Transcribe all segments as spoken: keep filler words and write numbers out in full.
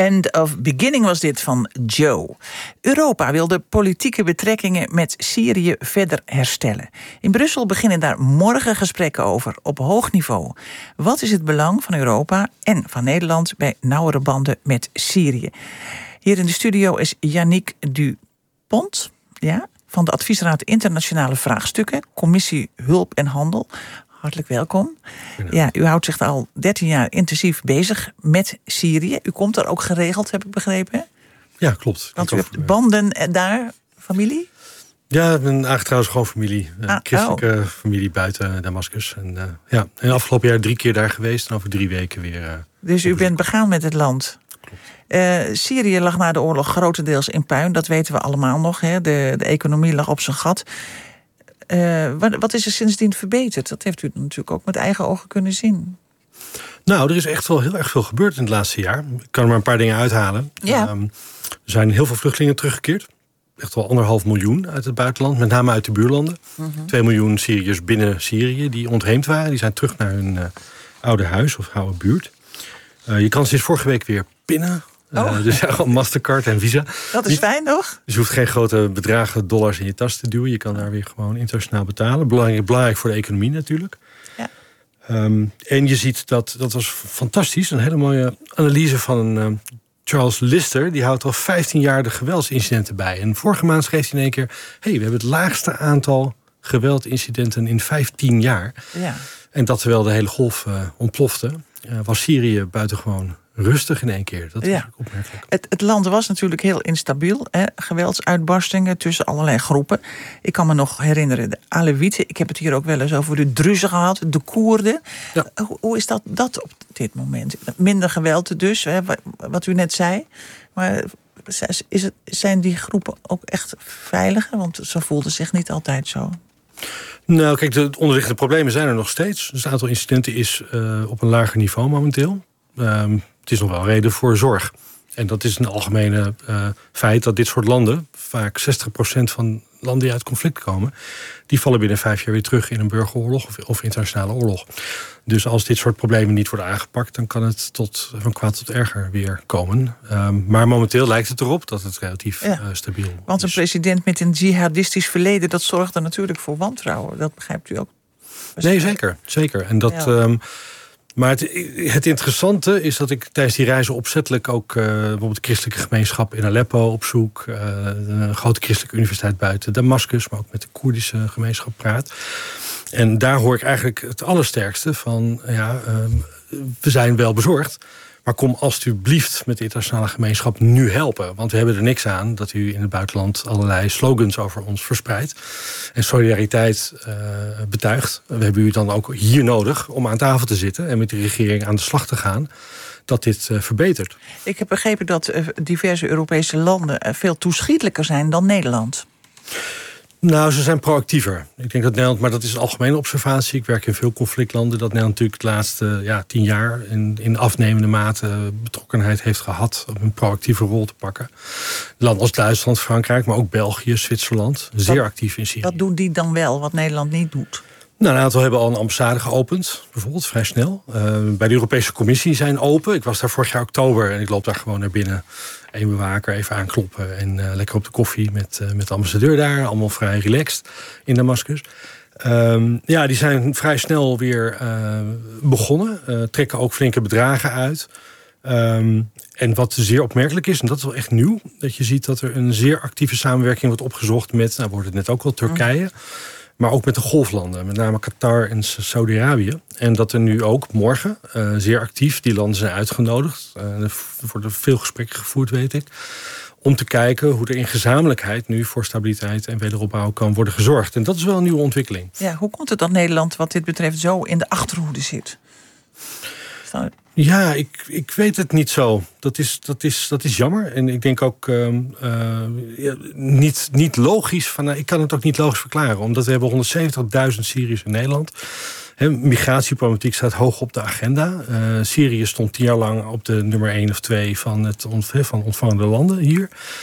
End of Beginning was dit van Joe. Europa wil de politieke betrekkingen met Syrië verder herstellen. In Brussel beginnen daar morgen gesprekken over, op hoog niveau. Wat is het belang van Europa en van Nederland bij nauwere banden met Syrië? Hier in de studio is Yannick Dupont, ja, van de Adviesraad Internationale Vraagstukken, Commissie Hulp en Handel. Hartelijk welkom. Ja, u houdt zich al dertien jaar intensief bezig met Syrië. U komt daar ook geregeld, heb ik begrepen, hè? Ja, klopt. Want u hebt banden daar, familie? Ja, mijn eigenlijk trouwens gewoon familie. Een ah, christelijke oh. familie buiten Damascus. En uh, ja, en afgelopen jaar drie keer daar geweest en over drie weken weer. Uh, dus u bent begaan met het land? Klopt. Uh, Syrië lag na de oorlog grotendeels in puin. Dat weten we allemaal nog. Hè? De, de economie lag op zijn gat. Uh, wat, wat is er sindsdien verbeterd? Dat heeft u natuurlijk ook met eigen ogen kunnen zien. Nou, er is echt wel heel erg veel gebeurd in het laatste jaar. Ik kan er maar een paar dingen uithalen. Ja. Um, er zijn heel veel vluchtelingen teruggekeerd. Echt wel anderhalf miljoen uit het buitenland. Met name uit de buurlanden. Uh-huh. Twee miljoen Syriërs binnen Syrië die ontheemd waren. Die zijn terug naar hun uh, oude huis of oude buurt. Uh, je kan sinds vorige week weer pinnen. Uh, oh. Dus ja, gewoon Mastercard en Visa. Dat is Niet, fijn, toch? Dus je hoeft geen grote bedragen dollars in je tas te duwen. Je kan daar weer gewoon internationaal betalen. Belangrijk, belangrijk voor de economie natuurlijk. Ja. Um, en je ziet dat, dat was fantastisch. Een hele mooie analyse van uh, Charles Lister. Die houdt al vijftien jaar de geweldsincidenten bij. En vorige maand schreef hij in één keer: hey, we hebben het laagste aantal geweldincidenten in vijftien jaar. Ja. En dat terwijl de hele golf uh, ontplofte, uh, was Syrië buitengewoon rustig in één keer. Dat is ja. opmerkelijk. Het, het land was natuurlijk heel instabiel. Hè? Geweldsuitbarstingen tussen allerlei groepen. Ik kan me nog herinneren, de Alewieten. Ik heb het hier ook wel eens over de Druzen gehad. De Koerden. Ja. Hoe, hoe is dat, dat op dit moment? Minder geweld dus, hè, wat u net zei. Maar is het, zijn die groepen ook echt veiliger? Want ze voelden zich niet altijd zo. Nou, kijk, de onderliggende problemen zijn er nog steeds. Dus het aantal incidenten is uh, op een lager niveau momenteel. Um, het is nog wel reden voor zorg. En dat is een algemene uh, feit dat dit soort landen, vaak zestig procent van landen die uit conflict komen, die vallen binnen vijf jaar weer terug in een burgeroorlog of, of internationale oorlog. Dus als dit soort problemen niet worden aangepakt, dan kan het tot, van kwaad tot erger weer komen. Um, maar momenteel lijkt het erop dat het relatief ja. uh, stabiel is. Want een president met een jihadistisch verleden, dat zorgt er natuurlijk voor wantrouwen. Dat begrijpt u ook? Nee, zeker. zeker. En dat... Ja. Um, Maar het, het interessante is dat ik tijdens die reizen opzettelijk ook uh, bijvoorbeeld de christelijke gemeenschap in Aleppo opzoek. Uh, een grote christelijke universiteit buiten Damascus, maar ook met de Koerdische gemeenschap praat. En daar hoor ik eigenlijk het allersterkste van, ja, uh, we zijn wel bezorgd. Maar kom alstublieft met de internationale gemeenschap nu helpen. Want we hebben er niks aan dat u in het buitenland allerlei slogans over ons verspreidt. En solidariteit uh, betuigt. We hebben u dan ook hier nodig om aan tafel te zitten en met de regering aan de slag te gaan. Dat dit uh, verbetert. Ik heb begrepen dat uh, diverse Europese landen uh, veel toeschietelijker zijn dan Nederland. Nou, ze zijn proactiever. Ik denk dat Nederland, maar dat is een algemene observatie. Ik werk in veel conflictlanden. Dat Nederland natuurlijk de laatste ja, tien jaar in, in afnemende mate betrokkenheid heeft gehad om een proactieve rol te pakken. Landen als Duitsland, Frankrijk, maar ook België, Zwitserland. Zeer wat, actief in Syrië. Wat doen die dan wel, wat Nederland niet doet? Nou, een aantal hebben al een ambassade geopend, bijvoorbeeld, vrij snel. Uh, bij de Europese Commissie zijn open. Ik was daar vorig jaar oktober en ik loop daar gewoon naar binnen. Eén bewaker, even aankloppen en uh, lekker op de koffie met, uh, met de ambassadeur daar. Allemaal vrij relaxed in Damascus. Um, ja, die zijn vrij snel weer uh, begonnen. Uh, trekken ook flinke bedragen uit. Um, en wat zeer opmerkelijk is, en dat is wel echt nieuw, dat je ziet dat er een zeer actieve samenwerking wordt opgezocht met, nou wordt het net ook wel, Turkije. Mm. Maar ook met de golflanden, met name Qatar en Saudi-Arabië. En dat er nu ook morgen uh, zeer actief die landen zijn uitgenodigd. Uh, er worden veel gesprekken gevoerd, weet ik. Om te kijken hoe er in gezamenlijkheid nu voor stabiliteit en wederopbouw kan worden gezorgd. En dat is wel een nieuwe ontwikkeling. Ja, hoe komt het dat Nederland wat dit betreft zo in de achterhoede zit? Zo... Ja, ik, ik weet het niet zo. Dat is, dat is, dat is jammer. En ik denk ook uh, uh, ja, niet, niet logisch. Van, uh, ik kan het ook niet logisch verklaren. Omdat we hebben honderdzeventigduizend Syriërs in Nederland. He, migratieproblematiek staat hoog op de agenda. Uh, Syrië stond tien jaar lang op de nummer één of twee van het ont- van ontvangende landen hier.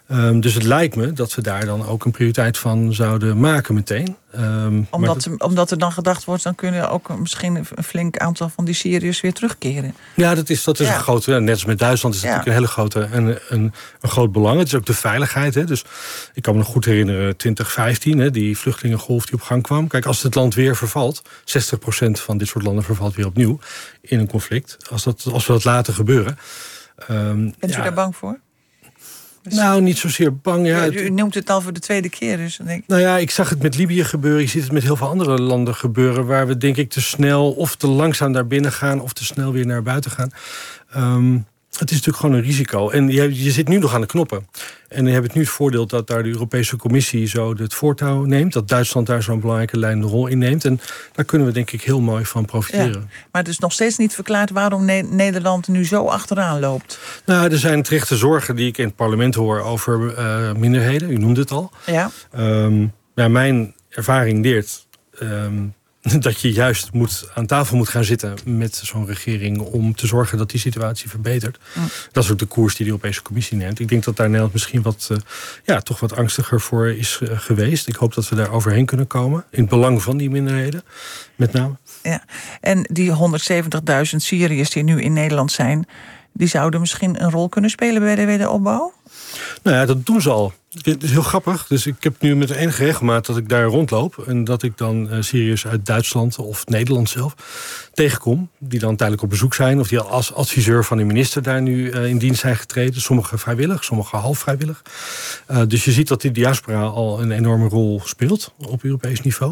Um, dus het lijkt me dat we daar dan ook een prioriteit van zouden maken meteen. Um, omdat, dat, omdat er dan gedacht wordt, dan kunnen ook misschien een flink aantal van die Syriërs weer terugkeren. Ja, dat is, dat is ja. een grote. Net als met Duitsland is dat ja. natuurlijk een hele grote een, een, een groot belang. Het is ook de veiligheid. Hè. Dus ik kan me nog goed herinneren, twintig vijftien, hè, die vluchtelingengolf die op gang kwam. Kijk, als het land weer vervalt, zestig procent van dit soort landen vervalt weer opnieuw in een conflict. Als, dat, als we dat laten gebeuren. Um, Bent ja. u daar bang voor? Dus nou, niet zozeer bang. Ja. Ja, u noemt het al voor de tweede keer. Dus dan denk ik... Nou ja, ik zag het met Libië gebeuren. Je ziet het met heel veel andere landen gebeuren. Waar we denk ik te snel of te langzaam naar binnen gaan. Of te snel weer naar buiten gaan. Um, het is natuurlijk gewoon een risico. En je, je zit nu nog aan de knoppen. En dan heb je nu het voordeel dat daar de Europese Commissie zo het voortouw neemt. Dat Duitsland daar zo'n belangrijke leidende rol in neemt. En daar kunnen we denk ik heel mooi van profiteren. Ja, maar het is nog steeds niet verklaard waarom ne- Nederland nu zo achteraan loopt. Nou, er zijn terechte zorgen die ik in het parlement hoor over uh, minderheden. U noemde het al. Ja. Um, ja, mijn ervaring leert um, dat je juist moet, aan tafel moet gaan zitten met zo'n regering om te zorgen dat die situatie verbetert. Mm. Dat is ook de koers die de Europese Commissie neemt. Ik denk dat daar Nederland misschien wat, uh, ja, toch wat angstiger voor is uh, geweest. Ik hoop dat we daar overheen kunnen komen. In het belang van die minderheden, met name. Ja. En die honderdzeventigduizend Syriërs die nu in Nederland zijn, die zouden misschien een rol kunnen spelen bij de wederopbouw? Nou ja, dat doen ze al. Het is heel grappig. Dus ik heb nu met enige regelmaat dat ik daar rondloop. En dat ik dan uh, Syriërs uit Duitsland of Nederland zelf tegenkom. Die dan tijdelijk op bezoek zijn. Of die als adviseur van de minister daar nu uh, in dienst zijn getreden. Sommige vrijwillig, sommige half vrijwillig. Uh, dus je ziet dat die diaspora al een enorme rol speelt op Europees niveau.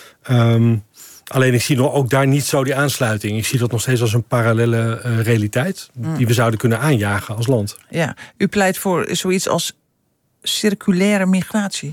Um, Alleen ik zie nog ook daar niet zo die aansluiting. Ik zie dat nog steeds als een parallelle uh, realiteit mm. die we zouden kunnen aanjagen als land. Ja, u pleit voor zoiets als circulaire migratie.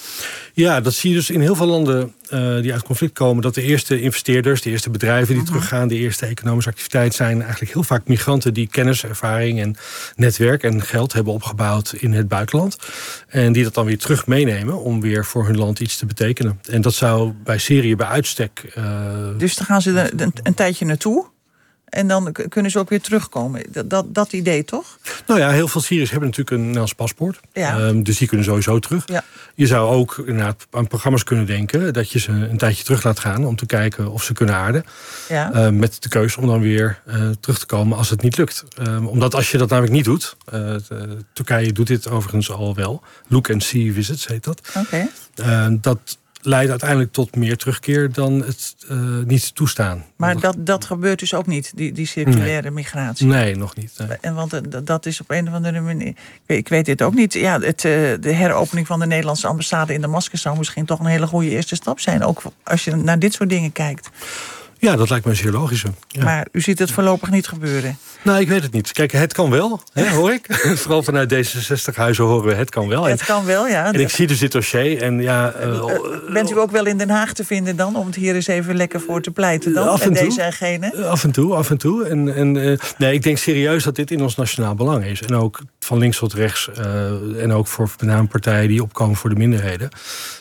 Ja, dat zie je dus in heel veel landen uh, die uit conflict komen. Dat de eerste investeerders, de eerste bedrijven die mm-hmm. teruggaan, de eerste economische activiteit zijn eigenlijk heel vaak migranten die kennis, ervaring en netwerk en geld hebben opgebouwd in het buitenland. En die dat dan weer terug meenemen om weer voor hun land iets te betekenen. En dat zou bij Syrië bij uitstek. Uh, dus dan gaan ze er een, een tijdje naartoe. En dan kunnen ze ook weer terugkomen. Dat, dat, dat idee, toch? Nou ja, heel veel Syriërs hebben natuurlijk een Nederlands paspoort. Ja. Um, dus die kunnen sowieso terug. Ja. Je zou ook inderdaad aan programma's kunnen denken dat je ze een tijdje terug laat gaan om te kijken of ze kunnen aarden. Ja. Uh, met de keus om dan weer uh, terug te komen als het niet lukt. Um, omdat als je dat namelijk niet doet. Uh, Turkije doet dit overigens al wel. Look and see visits heet dat. Oké. Okay. Uh, dat leidt uiteindelijk tot meer terugkeer dan het uh, niet toestaan. Maar dat, dat gebeurt dus ook niet, die, die circulaire nee. migratie? Nee, nog niet. Nee. En want dat is op een of andere manier... Ik weet dit ook niet. Ja, het, de heropening van de Nederlandse ambassade in Damascus zou misschien toch een hele goede eerste stap zijn. Ook als je naar dit soort dingen kijkt. Ja, dat lijkt me zeer logisch. Ja. Maar u ziet het voorlopig niet gebeuren? Nou, ik weet het niet. Kijk, het kan wel, hè, hoor ik. Vooral vanuit D zesenzestig-huizen horen we het kan wel. Het kan wel, ja. En ik zie dus dit dossier. En ja, uh, uh, bent u ook wel in Den Haag te vinden dan? Om het hier eens even lekker voor te pleiten dan? Af en, en toe. Deze en gene? Af en toe, af en toe. En, en, uh, nee, ik denk serieus dat dit in ons nationaal belang is. En ook van links tot rechts. Uh, en ook voor met name partijen die opkomen voor de minderheden.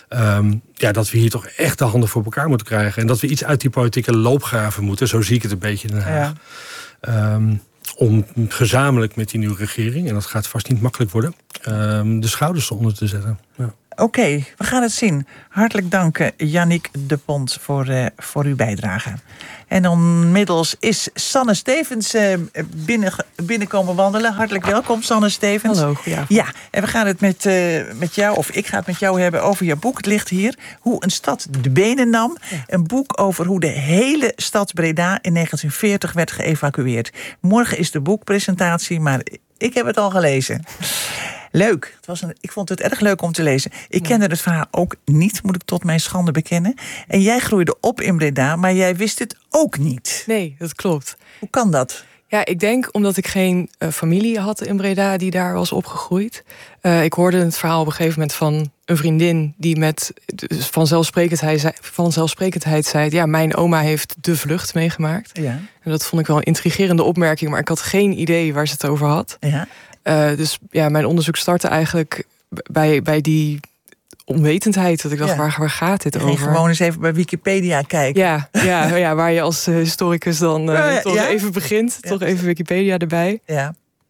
Um, ja, dat we hier toch echt de handen voor elkaar moeten krijgen. En dat we iets uit die politieke loopgraven moeten. Zo zie ik het een beetje in Den Haag. Ja. Um, om gezamenlijk met die nieuwe regering, en dat gaat vast niet makkelijk worden, um, de schouders eronder te zetten. Ja. Oké, okay, we gaan het zien. Hartelijk dank, Yannick de Pont, voor, uh, voor uw bijdrage. En inmiddels is Sanne Stevens uh, binnen, binnenkomen wandelen. Hartelijk welkom, Sanne Stevens. Hallo, ja. Ja, en we gaan het met, uh, met jou, of ik ga het met jou hebben over jouw boek. Het ligt hier, Hoe een stad de benen nam. Ja. Een boek over hoe de hele stad Breda in negentien veertig werd geëvacueerd. Morgen is de boekpresentatie, maar ik heb het al gelezen. Leuk. Het was een, ik vond het erg leuk om te lezen. Ik kende het verhaal ook niet, moet ik tot mijn schande bekennen. En jij groeide op in Breda, maar jij wist het ook niet. Nee, dat klopt. Hoe kan dat? Ja, ik denk omdat ik geen uh, familie had in Breda die daar was opgegroeid. Uh, ik hoorde het verhaal op een gegeven moment van een vriendin die met vanzelfsprekendheid zei, vanzelfsprekendheid zei: ja, mijn oma heeft de vlucht meegemaakt. Ja. En dat vond ik wel een intrigerende opmerking, maar ik had geen idee waar ze het over had. Ja. Uh, dus ja, mijn onderzoek startte eigenlijk bij, bij die onwetendheid. Dat ik dacht, ja. waar, waar gaat dit je over? Ging gewoon eens even bij Wikipedia kijken. Ja, ja, ja, waar je als historicus dan uh, ja, toch ja. even begint. Ja. Toch even Wikipedia erbij. Ja.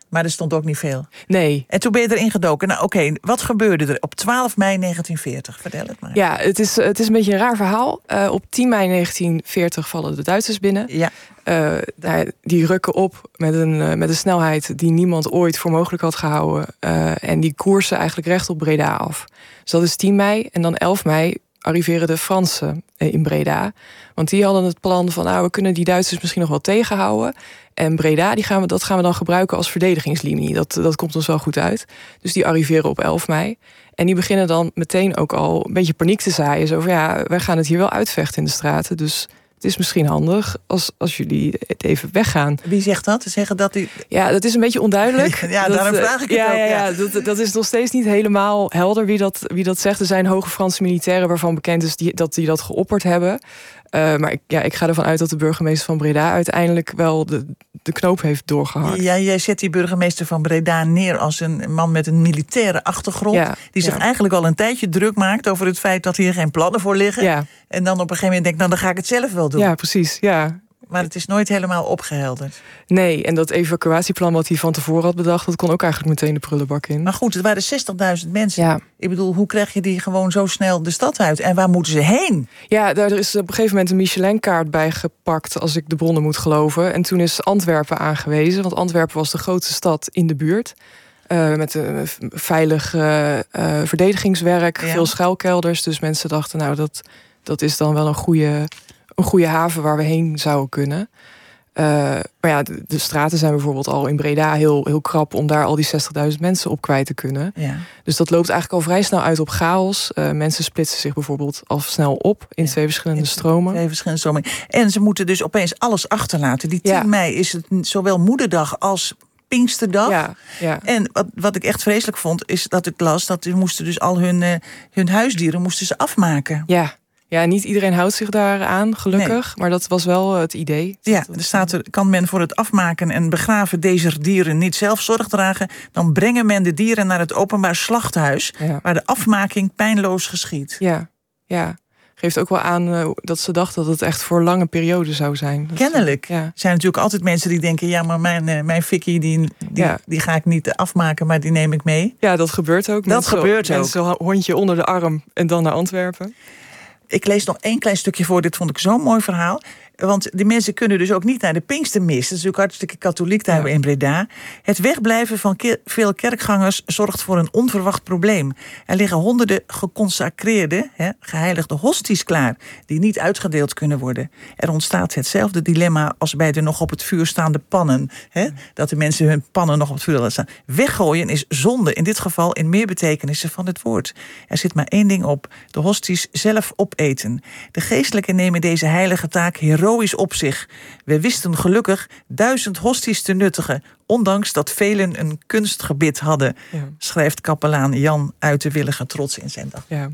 Maar er stond ook niet veel. Nee. En toen ben je erin gedoken. Nou oké, okay, wat gebeurde er op twaalf mei negentien veertig? Vertel het maar. Ja, het is, het is een beetje een raar verhaal. Uh, op tien mei negentien veertig vallen de Duitsers binnen. Ja. Uh, die rukken op met een, uh, met een snelheid die niemand ooit voor mogelijk had gehouden. Uh, en die koersen eigenlijk recht op Breda af. Dus dat is tien mei. En dan elf mei arriveren de Fransen in Breda. Want die hadden het plan van, nou, we kunnen die Duitsers misschien nog wel tegenhouden. En Breda, die gaan we, dat gaan we dan gebruiken als verdedigingslinie. Dat, dat komt ons wel goed uit. Dus die arriveren op elf mei. En die beginnen dan meteen ook al een beetje paniek te zaaien. Zo van, ja, wij gaan het hier wel uitvechten in de straten. Dus het is misschien handig als, als jullie het even weggaan. Wie zegt dat? Zeggen dat die... Ja, dat is een beetje onduidelijk. Ja, dat, daarom vraag ik het ja, ook. Ja, ja. ja dat, dat is nog steeds niet helemaal helder wie dat, wie dat zegt. Er zijn hoge Franse militairen waarvan bekend is die, dat die dat geopperd hebben. Uh, maar ik, ja, ik ga ervan uit dat de burgemeester van Breda uiteindelijk wel de, de knoop heeft doorgehakt. Ja, jij zet die burgemeester van Breda neer als een man met een militaire achtergrond. Ja, die zich ja. eigenlijk al een tijdje druk maakt over het feit dat hier geen plannen voor liggen. Ja. En dan op een gegeven moment denkt, nou dan ga ik het zelf wel doen. Ja, precies. Ja. Maar het is nooit helemaal opgehelderd. Nee, en dat evacuatieplan wat hij van tevoren had bedacht, dat kon ook eigenlijk meteen de prullenbak in. Maar goed, het waren zestigduizend mensen. Ja. Ik bedoel, hoe krijg je die gewoon zo snel de stad uit? En waar moeten ze heen? Ja, daar is op een gegeven moment een Michelin-kaart bij gepakt, als ik de bronnen moet geloven. En toen is Antwerpen aangewezen, want Antwerpen was de grootste stad in de buurt. Uh, met uh, veilig uh, uh, verdedigingswerk, ja. veel schuilkelders. Dus mensen dachten, nou, dat, dat is dan wel een goede, een goede haven waar we heen zouden kunnen. Uh, maar ja, de, de straten zijn bijvoorbeeld al in Breda heel, heel krap om daar al die zestigduizend mensen op kwijt te kunnen. Ja. Dus dat loopt eigenlijk al vrij snel uit op chaos. Uh, mensen splitsen zich bijvoorbeeld al snel op in ja. twee verschillende in stromen. Twee verschillende stromen. En ze moeten dus opeens alles achterlaten. Die tien Ja. mei is het zowel moederdag als Pinksterdag. Ja, ja. En wat, wat ik echt vreselijk vond, is dat ik las dat ze moesten dus al hun, uh, hun huisdieren moesten ze afmaken. Ja. Ja, niet iedereen houdt zich daar aan, gelukkig. Nee. Maar dat was wel het idee. Ja, er staat er, kan men voor het afmaken en begraven deze dieren niet zelf zorg dragen, dan brengen men de dieren naar het openbaar slachthuis, ja. waar de afmaking pijnloos geschiedt. Ja, ja. Geeft ook wel aan uh, dat ze dachten dat het echt voor lange periode zou zijn. Dat Kennelijk. Ze, ja. Er zijn natuurlijk altijd mensen die denken, ja, maar mijn, uh, mijn fikkie, die, die, ja. die ga ik niet afmaken, maar die neem ik mee. Ja, dat gebeurt ook. Dat mensen, gebeurt ook. Mensen hondje onder de arm en dan naar Antwerpen. Ik lees nog één klein stukje voor. Dit vond ik zo'n mooi verhaal. Want die mensen kunnen dus ook niet naar de Pinkstermis. Dat is natuurlijk hartstikke katholiek daar ja. in Breda. Het wegblijven van ke- veel kerkgangers zorgt voor een onverwacht probleem. Er liggen honderden geconsacreerde, hè, geheiligde hosties klaar, die niet uitgedeeld kunnen worden. Er ontstaat hetzelfde dilemma als bij de nog op het vuur staande pannen. Hè, dat de mensen hun pannen nog op het vuur laten staan. Weggooien is zonde, in dit geval in meer betekenissen van het woord. Er zit maar één ding op: de hosties zelf opeten. De geestelijken nemen deze heilige taak heroïs op zich. We wisten gelukkig duizend hosties te nuttigen, ondanks dat velen een kunstgebit hadden, ja. schrijft kapelaan Jan Uiterwillige trots in zijn dag. Ja.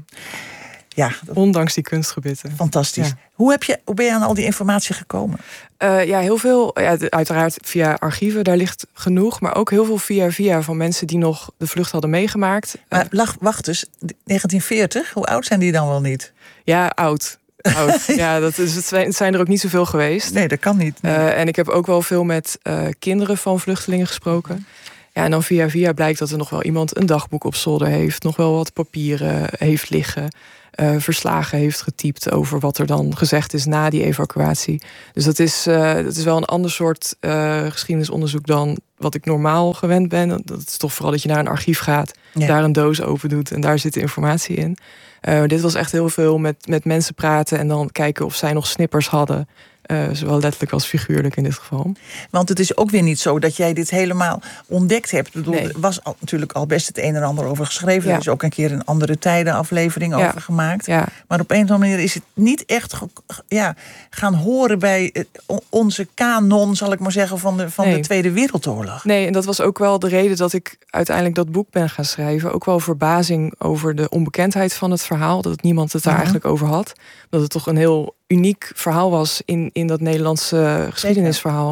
Ja, ondanks die kunstgebitten. Fantastisch. Ja. Hoe, heb je, hoe ben je aan al die informatie gekomen? Uh, ja, heel veel. Ja, uiteraard via archieven, daar ligt genoeg. Maar ook heel veel via via van mensen die nog de vlucht hadden meegemaakt. Maar uh, wacht eens, negentien veertig, hoe oud zijn die dan wel niet? Ja, oud. Oud. Ja, dat is, het, zijn, het zijn er ook niet zoveel geweest. Nee, dat kan niet. Nee. Uh, en ik heb ook wel veel met uh, kinderen van vluchtelingen gesproken. Ja, en dan via via blijkt dat er nog wel iemand een dagboek op zolder heeft, nog wel wat papieren heeft liggen, uh, verslagen heeft getypt over wat er dan gezegd is na die evacuatie. Dus dat is, uh, dat is wel een ander soort uh, geschiedenisonderzoek dan wat ik normaal gewend ben. Dat is toch vooral dat je naar een archief gaat, ja. daar een doos open doet en daar zit de informatie in. Uh, dit was echt heel veel met, met mensen praten en dan kijken of zij nog snippers hadden. Uh, zowel letterlijk als figuurlijk in dit geval. Want het is ook weer niet zo dat jij dit helemaal ontdekt hebt. Ik bedoel, nee. Er was al, natuurlijk al best het een en ander over geschreven. Ja. Er is ook een keer een andere tijden aflevering ja. over gemaakt. Ja. Maar op een of andere manier is het niet echt ge, ja, gaan horen bij onze kanon, zal ik maar zeggen, van de, van nee. de Tweede Wereldoorlog. Nee, en dat was ook wel de reden dat ik uiteindelijk dat boek ben gaan schrijven. Ook wel verbazing over de onbekendheid van het verhaal. Dat niemand het daar uh-huh. eigenlijk over had. Dat het toch een heel uniek verhaal was in, in dat Nederlandse geschiedenisverhaal.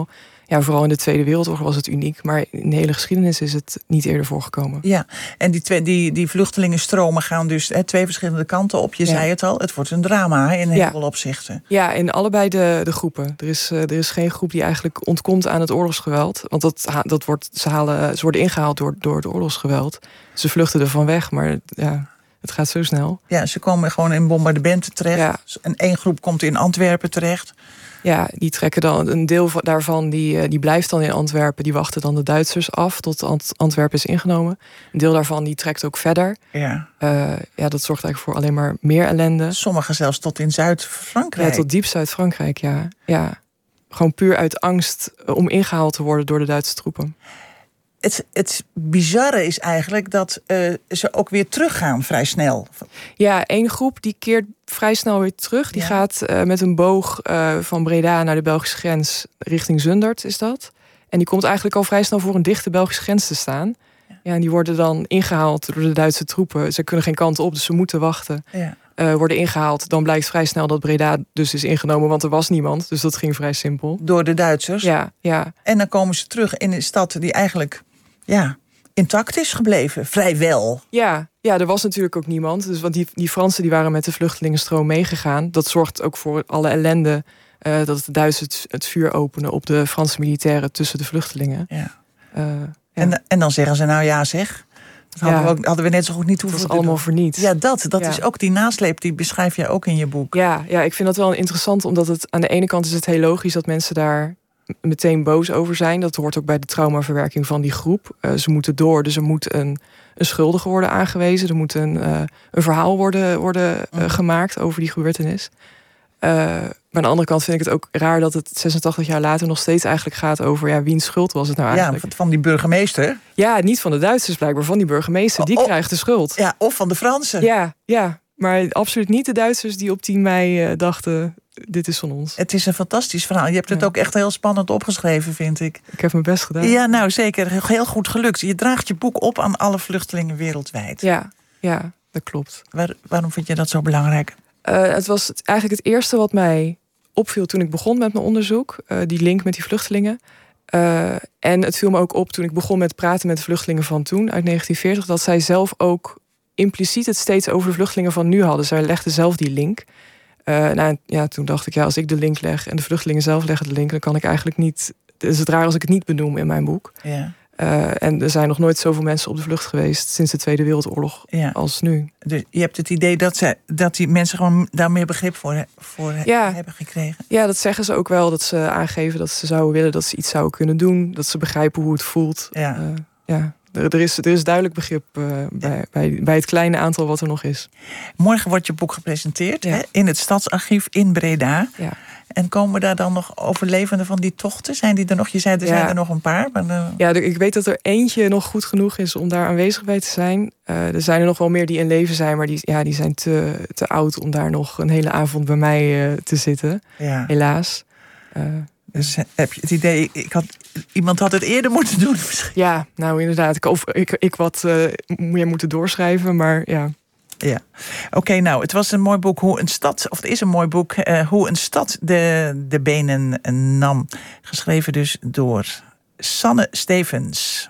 ja, vooral in de Tweede Wereldoorlog was het uniek. Maar in de hele geschiedenis is het niet eerder voorgekomen. Ja, en die, twee, die, die vluchtelingenstromen gaan dus hè, twee verschillende kanten op. Je ja. zei het al, het wordt een drama hè, in heel veel ja. opzichten. Ja, in allebei de, de groepen. Er is, uh, er is geen groep die eigenlijk ontkomt aan het oorlogsgeweld. Want dat, dat wordt, ze, halen, ze worden ingehaald door, door het oorlogsgeweld. Ze vluchten ervan weg, maar ja, het gaat zo snel. Ja, ze komen gewoon in bombardementen terecht. Ja. En één groep komt in Antwerpen terecht. Ja, die trekken dan een deel daarvan, die, die blijft dan in Antwerpen. Die wachten dan de Duitsers af tot Ant- Antwerpen is ingenomen. Een deel daarvan die trekt ook verder. Ja. Uh, ja, dat zorgt eigenlijk voor alleen maar meer ellende. Sommigen zelfs tot in Zuid-Frankrijk. Ja, tot diep Zuid-Frankrijk, ja. ja. Gewoon puur uit angst om ingehaald te worden door de Duitse troepen. Het, het bizarre is eigenlijk dat uh, ze ook weer teruggaan vrij snel. Ja, één groep die keert vrij snel weer terug. Die ja. gaat uh, met een boog uh, van Breda naar de Belgische grens richting Zundert is dat. En die komt eigenlijk al vrij snel voor een dichte Belgische grens te staan. Ja, ja en die worden dan ingehaald door de Duitse troepen. Ze kunnen geen kant op, dus ze moeten wachten. Ja. Uh, worden ingehaald. Dan blijkt vrij snel dat Breda dus is ingenomen, want er was niemand. Dus dat ging vrij simpel. Door de Duitsers? Ja, ja. En dan komen ze terug in een stad die eigenlijk ja, intact is gebleven. Vrijwel. Ja, ja, er was natuurlijk ook niemand. Dus, want die, die Fransen die waren met de vluchtelingenstroom meegegaan. Dat zorgt ook voor alle ellende uh, dat de Duitsers het, het vuur openen op de Franse militairen tussen de vluchtelingen. Ja. Uh, ja. En, en dan zeggen ze nou ja zeg... Dat hadden, ja. we ook, hadden we net zo goed niet hoeven te doen. Dat is allemaal verniet. Ja, dat, dat ja. is ook die nasleep, die beschrijf jij ook in je boek. Ja, ja, ik vind dat wel interessant, omdat het aan de ene kant is het heel logisch dat mensen daar meteen boos over zijn. Dat hoort ook bij de traumaverwerking van die groep. Uh, ze moeten door, dus er moet een, een schuldige worden aangewezen. Er moet een, uh, een verhaal worden, worden uh, mm. gemaakt over die gebeurtenis. Uh, maar aan de andere kant vind ik het ook raar dat het zesentachtig jaar later nog steeds eigenlijk gaat over ja, wiens schuld was het nou eigenlijk? Ja, van die burgemeester. Ja, niet van de Duitsers blijkbaar, van die burgemeester. Die oh, krijgt de schuld. Ja, of van de Fransen. Ja, ja, maar absoluut niet de Duitsers die op tien mei uh, dachten, dit is van ons. Het is een fantastisch verhaal. Je hebt het ja. ook echt heel spannend opgeschreven, vind ik. Ik heb mijn best gedaan. Ja, nou zeker. Heel goed gelukt. Je draagt je boek op aan alle vluchtelingen wereldwijd. Ja, ja, dat klopt. Waar, waarom vind je dat zo belangrijk? Uh, het was het, eigenlijk het eerste wat mij opviel toen ik begon met mijn onderzoek. Uh, die link met die vluchtelingen. Uh, en het viel me ook op toen ik begon met praten met de vluchtelingen van toen, uit negentien veertig... dat zij zelf ook impliciet het steeds over de vluchtelingen van nu hadden. Zij legden zelf die link. Uh, nou, ja, toen dacht ik, ja, als ik de link leg en de vluchtelingen zelf leggen de link, dan kan ik eigenlijk niet... Het is het raar als ik het niet benoem in mijn boek. Ja. Uh, en er zijn nog nooit zoveel mensen op de vlucht geweest sinds de Tweede Wereldoorlog ja. als nu. Dus je hebt het idee dat, ze, dat die mensen gewoon daar meer begrip voor, voor ja. hebben gekregen? Ja, dat zeggen ze ook wel. Dat ze aangeven dat ze zouden willen dat ze iets zouden kunnen doen. Dat ze begrijpen hoe het voelt. Ja. Uh, ja. Er, er, is, er is duidelijk begrip uh, bij, ja. bij, bij het kleine aantal wat er nog is. Morgen wordt je boek gepresenteerd ja. hè, in het Stadsarchief in Breda. Ja. En komen daar dan nog overlevenden van die tochten? Zijn die er nog? Je zei, er ja. zijn er nog een paar. Maar uh... Ja, ik weet dat er eentje nog goed genoeg is om daar aanwezig bij te zijn. Uh, er zijn er nog wel meer die in leven zijn, maar die, ja, die zijn te, te oud om daar nog een hele avond bij mij uh, te zitten. Ja. Helaas. Uh, Dus heb je het idee, ik had, iemand had het eerder moeten doen? Ja, nou inderdaad. Ik, of ik, ik wat uh, meer moeten doorschrijven, maar ja. Ja, oké, okay, nou, het was een mooi boek, hoe een stad, of het is een mooi boek, uh, hoe een stad de, de benen nam. Geschreven dus door Sanne Stevens.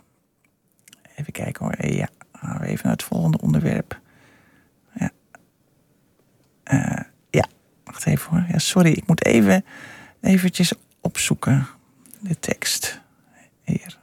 Even kijken hoor, ja, gaan we even naar het volgende onderwerp. Ja, uh, ja. wacht even hoor, ja, sorry, ik moet even eventjes opzoeken, de tekst. Hier.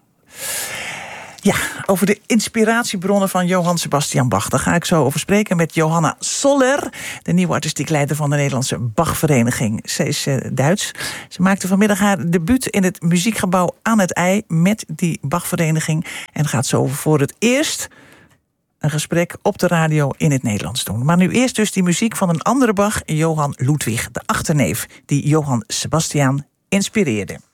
Ja, over de inspiratiebronnen van Johann Sebastian Bach. Daar ga ik zo over spreken met Johanna Soller, de nieuwe artistiek leider van de Nederlandse Bachvereniging. Ze is uh, Duits. Ze maakte vanmiddag haar debuut in het muziekgebouw Aan het IJ met die Bachvereniging. En gaat zo voor het eerst een gesprek op de radio in het Nederlands doen. Maar nu eerst dus die muziek van een andere Bach, Johann Ludwig, de achterneef, die Johann Sebastian inspireerde.